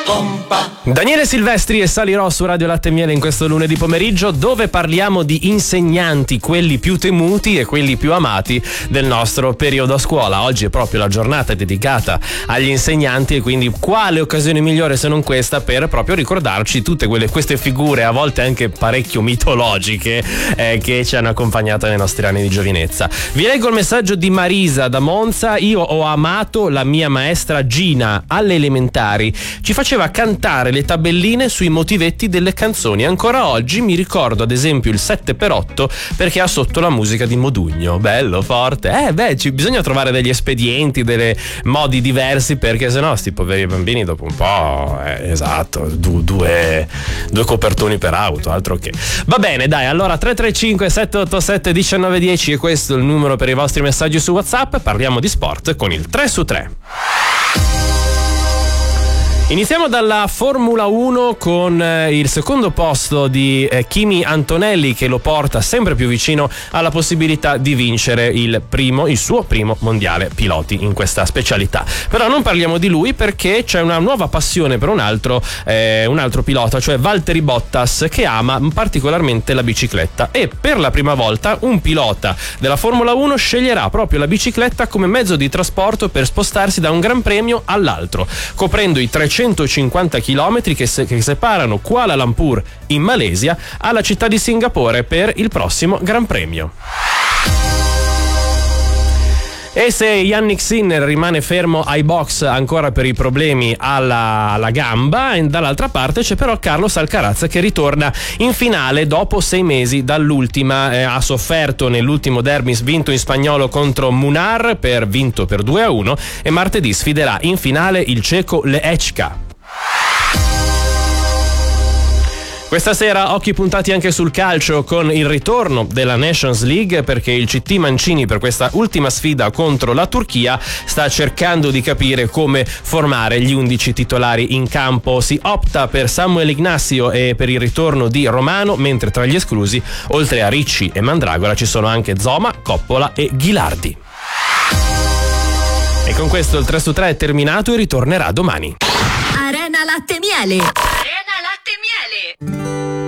Daniele Silvestri e salirò su Radio Latte e Miele in questo lunedì pomeriggio, dove parliamo di insegnanti, quelli più temuti e quelli più amati del nostro periodo a scuola. Oggi è proprio la giornata dedicata agli insegnanti e quindi quale occasione migliore se non questa per proprio ricordarci tutte queste figure, a volte anche parecchio mitologiche, che ci hanno accompagnato nei nostri anni di giovinezza. Vi leggo il messaggio di Marisa da Monza. Io ho amato la mia maestra Gina alle elementari, ci faceva cantare le tabelline sui motivetti delle canzoni. Ancora oggi mi ricordo ad esempio il 7x8 perché ha sotto la musica di Modugno. Bello, forte. Bisogna trovare degli espedienti, dei modi diversi, perché sennò sti poveri bambini dopo un po', esatto, due copertoni per auto, altro che. Va bene, dai, allora 335 787 1910 e questo è il numero per i vostri messaggi su WhatsApp. Parliamo di sport con il 3 su 3. Iniziamo dalla Formula 1 con il secondo posto di Kimi Antonelli, che lo porta sempre più vicino alla possibilità di vincere il suo primo mondiale piloti in questa specialità. Però non parliamo di lui, perché c'è una nuova passione per un altro pilota, cioè Valtteri Bottas, che ama particolarmente la bicicletta, e per la prima volta un pilota della Formula 1 sceglierà proprio la bicicletta come mezzo di trasporto per spostarsi da un gran premio all'altro, coprendo i 350 chilometri che separano Kuala Lumpur in Malesia alla città di Singapore per il prossimo Gran Premio. E se Yannick Sinner rimane fermo ai box ancora per i problemi alla gamba, e dall'altra parte c'è però Carlos Alcaraz che ritorna in finale dopo 6 mesi dall'ultima. Ha sofferto nell'ultimo derby vinto in spagnolo contro Munar, vinto per 2-1, e martedì sfiderà in finale il ceco Lehečka. Questa sera occhi puntati anche sul calcio con il ritorno della Nations League, perché il CT Mancini per questa ultima sfida contro la Turchia sta cercando di capire come formare gli 11 titolari in campo. Si opta per Samuel Ignacio e per il ritorno di Romano, mentre tra gli esclusi, oltre a Ricci e Mandragola, ci sono anche Zoma, Coppola e Ghilardi. E con questo il 3 su 3 è terminato e ritornerà domani. Arena Latte Miele. Arena Latte Miele.